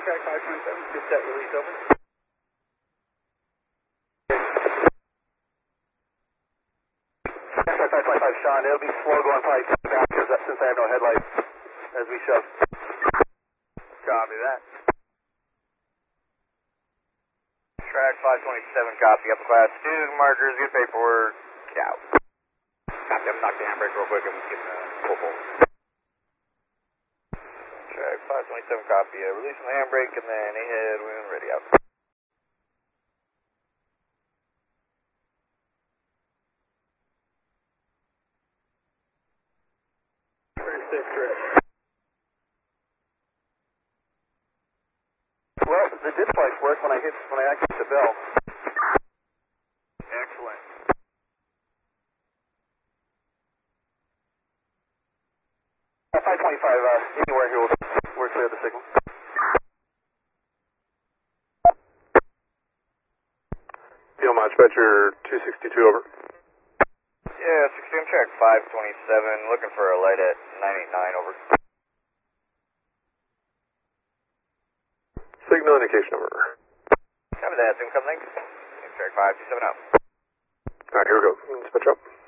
track 527, good set, release over. Track 525, Sean, it'll be slow going probably back since I have no headlights as we shove. Copy that. Track 527, copy, upper class 2, markers, get paperwork, out. Copy, I'm knock the handbrake real quick, I'm getting a pull. Track 527, copy, releasing the handbrake and then ahead, wind ready out. Well, the disc lights work when I activate the bell. Excellent. At 525, anywhere here we're clear of the signal. Field Dispatcher 262, over. Yeah, 16 track 527, looking for a light at 989, over. Signal indication, over. Copy that, Zoom, come thanks. Track 527 out. Alright, here we go. Dispatch up.